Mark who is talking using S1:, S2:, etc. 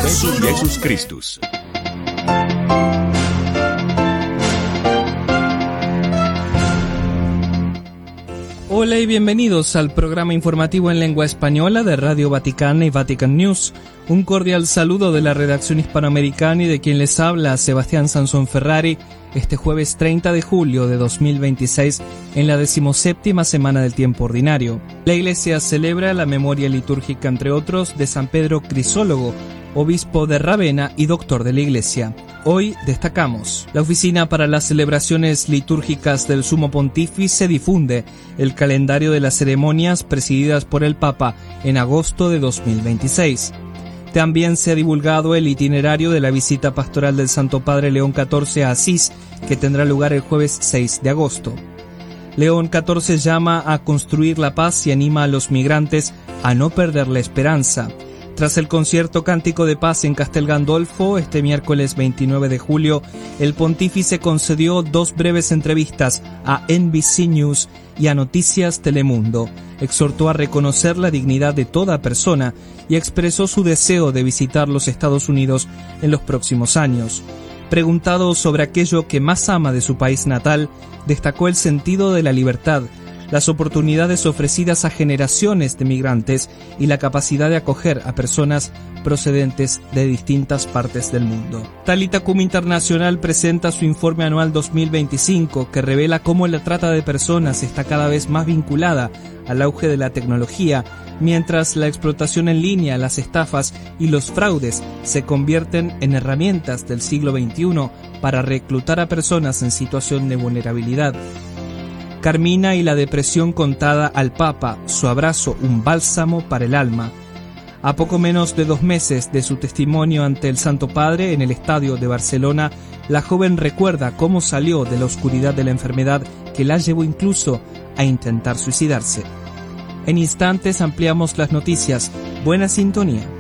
S1: Jesus Christus.
S2: Hola y bienvenidos al programa informativo en lengua española de Radio Vaticana y Vatican News. Un cordial saludo de la redacción hispanoamericana y de quien les habla, Sebastián Sansón Ferrari, este jueves 30 de julio de 2026, en la 17ª semana del tiempo ordinario. La Iglesia celebra la memoria litúrgica, entre otros, de San Pedro Crisólogo, obispo de Rávena y doctor de la Iglesia. Hoy destacamos: la Oficina para las Celebraciones Litúrgicas del Sumo Pontífice difunde el calendario de las ceremonias presididas por el Papa en agosto de 2026. También se ha divulgado el itinerario de la visita pastoral del Santo Padre León XIV a Asís, que tendrá lugar el jueves 6 de agosto. León XIV llama a construir la paz y anima a los migrantes a no perder la esperanza. Tras el concierto Cántico de Paz en Castel Gandolfo, este miércoles 29 de julio, el pontífice concedió 2 breves entrevistas a NBC News y a Noticias Telemundo. Exhortó a reconocer la dignidad de toda persona y expresó su deseo de visitar los Estados Unidos en los próximos años. Preguntado sobre aquello que más ama de su país natal, destacó el sentido de la libertad, las oportunidades ofrecidas a generaciones de migrantes y la capacidad de acoger a personas procedentes de distintas partes del mundo. Talitha Kum Internacional presenta su informe anual 2025, que revela cómo la trata de personas está cada vez más vinculada al auge de la tecnología, mientras la explotación en línea, las estafas y los fraudes se convierten en herramientas del siglo XXI para reclutar a personas en situación de vulnerabilidad. Carmina y la depresión contada al Papa, su abrazo un bálsamo para el alma. A poco menos de 2 meses de su testimonio ante el Santo Padre en el estadio de Barcelona, la joven recuerda cómo salió de la oscuridad de la enfermedad que la llevó incluso a intentar suicidarse. En instantes ampliamos las noticias. Buena sintonía.